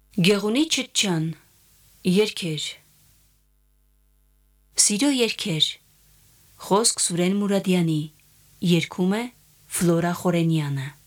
Գեղունի Չիչյան, երգեր, սիրո երգեր, խոսք Սուրեն Մուրադյանի, երգում է Ֆլորա Խորենյանը։